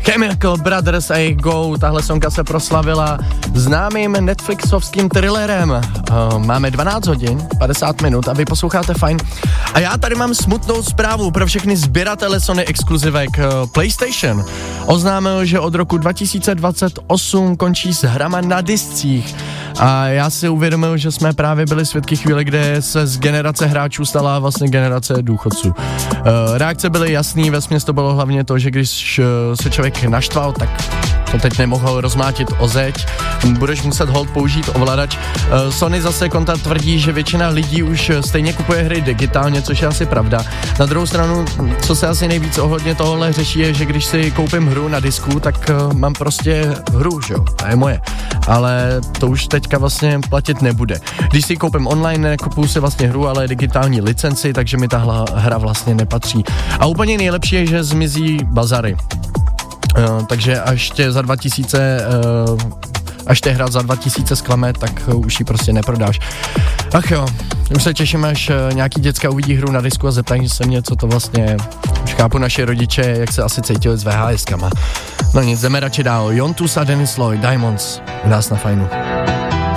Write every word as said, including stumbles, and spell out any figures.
Chemical Brothers a jejich Go, tahle sonka se proslavila známým Netflixovským thrillerem. Uh, máme dvanáct hodin, padesát minut a vy posloucháte Fajn. A já tady mám smutnou zprávu pro všechny sběratele Sony exkluzivek. Uh, PlayStation oznámil, že od roku dva tisíce dvacet osm končí s hrama na discích. A já si uvědomil, že jsme právě byli svědky chvíle, kde se z generace hráčů stala vlastně generace důchodců. Uh, reakce byly jasný, vesměs to bylo hlavně to, že když uh, se člověk naštval, tak to teď nemohl rozmátit o zeď, budeš muset hold použít ovladač. Uh, Sony zase konta tvrdí, že většina lidí už stejně kupuje hry digitálně, což je asi pravda. Na druhou stranu, co se asi nejvíc ohledně tohohle řeší, je, že když si koupím hru na disku, tak uh, mám prostě hru, že jo, ta je moje. Ale to už teďka vlastně platit nebude. Když si koupím online, nekupuju si vlastně hru, ale digitální licenci, takže mi ta hra vlastně nepatří. A úplně nejlepší je, že zmizí bazary. Uh, takže až tě za dva tisíce uh, až tě hra za dva tisíce zklame, tak uh, už ji prostě neprodáš. Ach jo, už se těším, až uh, nějaký děcka uvidí hru na disku a zeptají se mě, co to vlastně je. Už chápu naše rodiče, jak se asi cítili s VHSkama. No nic, jdeme radši dál. Jon Tus a Dennis Lloyd, Diamonds, u nás na Fajnu.